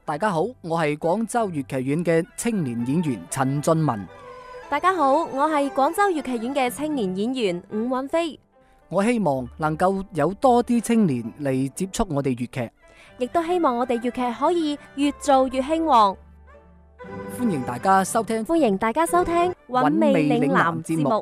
大家好，我係廣州粵劇院嘅青年演員陳俊文。 大家好，我係廣州粵劇院嘅青年演員伍允飛。 我希望能夠有多啲青年嚟接觸我哋粵劇， 亦都希望我哋粵劇可以越做越興旺。 歡迎大家收聽韻味嶺南節目。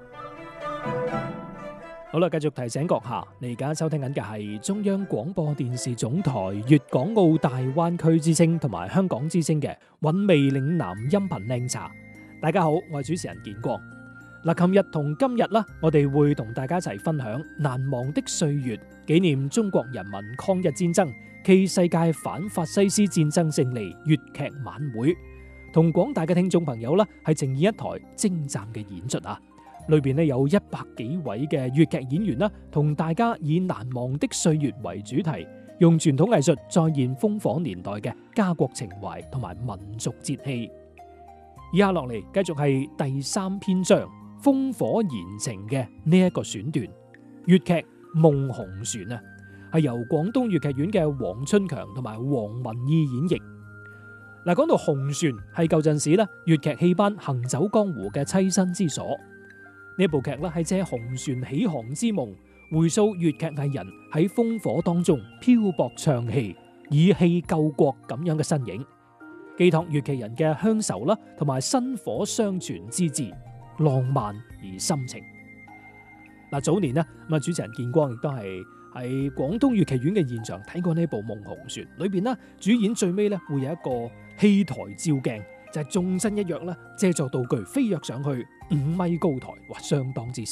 好啦，繼續提醒閣下，你而家收聽緊嘅係中央廣播電視總台粵港澳大灣區之聲同埋香港之聲嘅韻味嶺南音頻靚茶。大家好，我係主持人建光。嗱，琴日同今日啦，我哋會同大家一齊分享難忘的歲月，紀念中國人民抗日戰爭暨世界反法西斯戰爭勝利粵劇晚會，同廣大嘅聽眾朋友啦，係呈現一台精湛嘅演出啊！裏邊咧有100幾位嘅粵劇演員啦，同大家以難忘的歲月為主題，用傳統藝術再現烽火年代嘅家國情懷同埋民族節氣。以下落嚟繼續係第3篇章烽火燃情嘅呢一個選段，粵劇《夢紅船》啊，係由廣東粵劇院嘅黃春強同埋黃文義演繹。嗱，講到紅船係舊陣時咧粵劇戲班行走江湖嘅棲身之所。呢部劇咧係借紅船起航之夢，回溯粵劇藝人喺烽火當中漂泊唱戲、以戲救國咁樣嘅身影，寄託粵劇人嘅鄉愁啦，同埋薪火相傳之志，浪漫而深情。嗱，早年呢，咁啊主持人建光亦都係喺廣東粵劇院嘅現場睇過呢部《夢紅船》，裏邊呢主演最尾咧會有一個戲台照鏡，就係縱身一躍啦，借助道具飛躍上去5米高台，哇，相當之